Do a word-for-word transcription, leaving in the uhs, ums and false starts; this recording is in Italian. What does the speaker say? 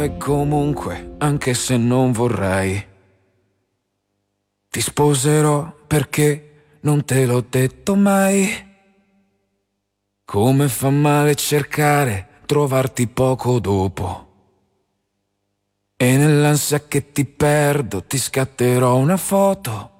E comunque, anche se non vorrei, ti sposerò perché non te l'ho detto mai. Come fa male cercare, trovarti poco dopo. E nell'ansia che ti perdo ti scatterò una foto